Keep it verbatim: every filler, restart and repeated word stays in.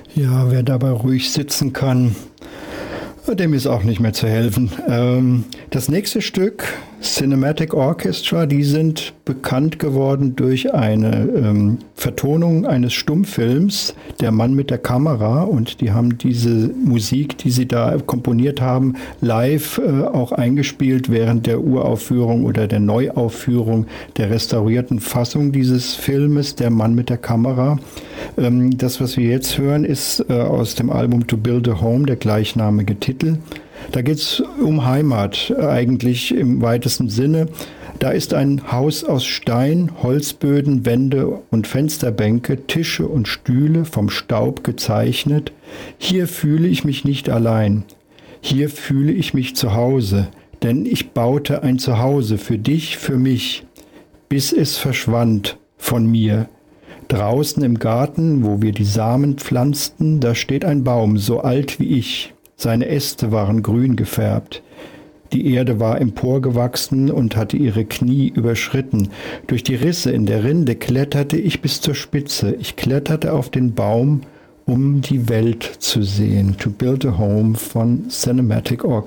Ja, wer dabei ruhig sitzen kann, dem ist auch nicht mehr zu helfen. Ähm, das nächste Stück, Cinematic Orchestra, die sind bekannt geworden durch eine ähm, Vertonung eines Stummfilms, Der Mann mit der Kamera. Und die haben diese Musik, die sie da komponiert haben, live äh, auch eingespielt während der Uraufführung oder der Neuaufführung der restaurierten Fassung dieses Filmes, Der Mann mit der Kamera. Ähm, das, was wir jetzt hören, ist äh, aus dem Album To Build a Home, der gleichnamige Titel. Da geht es um Heimat, äh, eigentlich im weitesten Sinne. Da ist ein Haus aus Stein, Holzböden, Wände und Fensterbänke, Tische und Stühle vom Staub gezeichnet. Hier fühle ich mich nicht allein. Hier fühle ich mich zu Hause, denn ich baute ein Zuhause für dich, für mich, bis es verschwand von mir. Draußen im Garten, wo wir die Samen pflanzten, da steht ein Baum, so alt wie ich. Seine Äste waren grün gefärbt. Die Erde war emporgewachsen und hatte ihre Knie überschritten. Durch die Risse in der Rinde kletterte ich bis zur Spitze. Ich kletterte auf den Baum, um die Welt zu sehen. To Build a Home von Cinematic Orchestra.